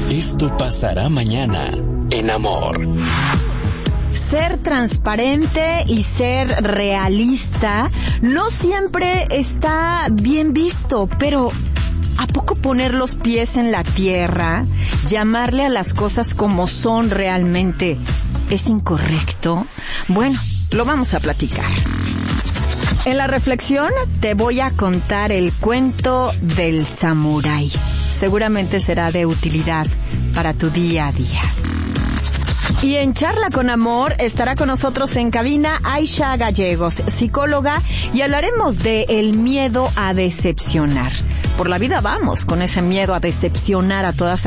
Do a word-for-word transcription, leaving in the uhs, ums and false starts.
Esto pasará mañana en Amor. Ser transparente y ser realista no siempre está bien visto, pero ¿a poco poner los pies en la tierra, llamarle a las cosas como son realmente, es incorrecto? Bueno, lo vamos a platicar. En la reflexión te voy a contar el cuento del samurái. Seguramente será de utilidad para tu día a día. Y en Charla con Amor estará con nosotros en cabina Aisha Gallegos, psicóloga, y hablaremos de el miedo a decepcionar. Por la vida vamos con ese miedo a decepcionar a todas